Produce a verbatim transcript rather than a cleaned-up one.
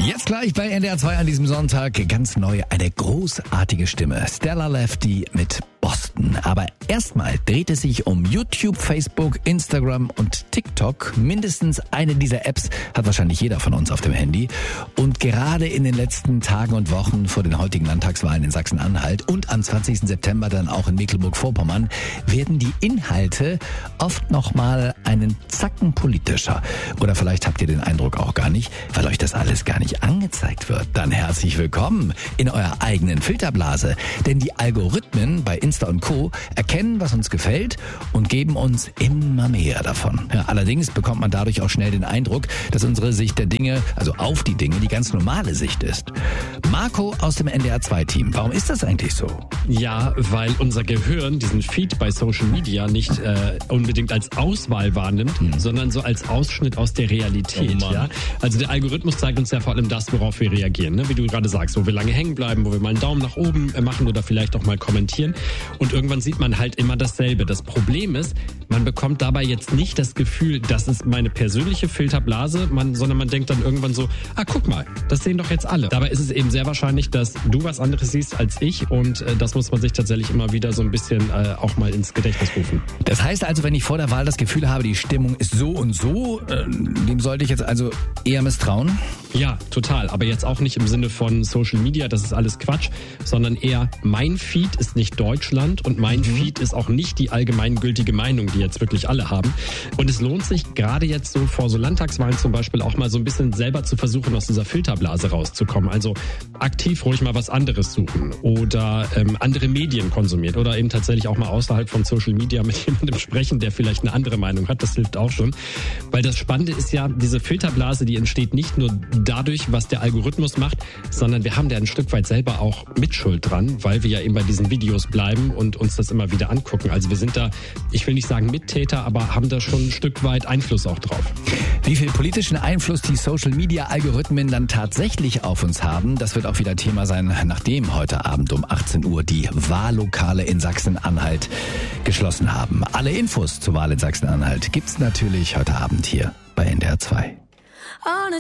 Jetzt gleich bei N D R zwei an diesem Sonntag ganz neu eine großartige Stimme. Stella Lefty mit Boston. Aber erstmal dreht es sich um YouTube, Facebook, Instagram und TikTok. Mindestens eine dieser Apps hat wahrscheinlich jeder von uns auf dem Handy. Und gerade in den letzten Tagen und Wochen vor den heutigen Landtagswahlen in Sachsen-Anhalt und am zwanzigsten September dann auch in Mecklenburg-Vorpommern werden die Inhalte oft nochmal einen Zacken politischer. Oder vielleicht habt ihr den Eindruck auch gar nicht, weil euch das alles gar nicht angezeigt wird. Dann herzlich willkommen in eurer eigenen Filterblase. Denn die Algorithmen bei Insta und Co. erkennen, was uns gefällt und geben uns immer mehr davon. Ja, allerdings bekommt man dadurch auch schnell den Eindruck, dass unsere Sicht der Dinge, also auf die Dinge, die ganz normale Sicht ist. Marco aus dem N D R zwei Team, warum ist das eigentlich so? Ja, weil unser Gehirn diesen Feed bei Social Media nicht äh, unbedingt als Auswahl wahrnimmt, hm. sondern so als Ausschnitt aus der Realität. Oh ja? Also der Algorithmus zeigt uns ja vor allem das, worauf wir reagieren. Ne? Wie du gerade sagst, wo wir lange hängen bleiben, wo wir mal einen Daumen nach oben machen oder vielleicht auch mal kommentieren. Und irgendwann sieht man halt immer dasselbe. Das Problem ist, man bekommt dabei jetzt nicht das Gefühl, das ist meine persönliche Filterblase, man, sondern man denkt dann irgendwann so, ah, guck mal, das sehen doch jetzt alle. Dabei ist es eben sehr wahrscheinlich, dass du was anderes siehst als ich und äh, das muss man sich tatsächlich immer wieder so ein bisschen äh, auch mal ins Gedächtnis rufen. Das heißt also, wenn ich vor der Wahl das Gefühl habe, die Stimmung ist so und so, äh, dem sollte ich jetzt also eher misstrauen? Ja, total. Aber jetzt auch nicht im Sinne von Social Media, das ist alles Quatsch, sondern eher mein Feed ist nicht Deutschland und mein mhm. Feed ist auch nicht die allgemeingültige Meinung, die jetzt wirklich alle haben. Und es lohnt sich gerade jetzt so vor so Landtagswahlen zum Beispiel auch mal so ein bisschen selber zu versuchen, aus dieser Filterblase rauszukommen. Also aktiv ruhig mal was anderes suchen oder ähm, andere Medien konsumieren oder eben tatsächlich auch mal außerhalb von Social Media mit jemandem sprechen, der vielleicht eine andere Meinung hat. Das hilft auch schon. Weil das Spannende ist ja, diese Filterblase, die entsteht nicht nur dadurch, was der Algorithmus macht, sondern wir haben da ein Stück weit selber auch Mitschuld dran, weil wir ja eben bei diesen Videos bleiben und uns das immer wieder angucken. Also wir sind da, ich will nicht sagen Mittäter, aber haben da schon ein Stück weit Einfluss auch drauf. Wie viel politischen Einfluss die Social-Media-Algorithmen dann tatsächlich auf uns haben, das wird auch wieder Thema sein, nachdem heute Abend um achtzehn Uhr die Wahllokale in Sachsen-Anhalt geschlossen haben. Alle Infos zur Wahl in Sachsen-Anhalt gibt's natürlich heute Abend hier bei N D R zwei.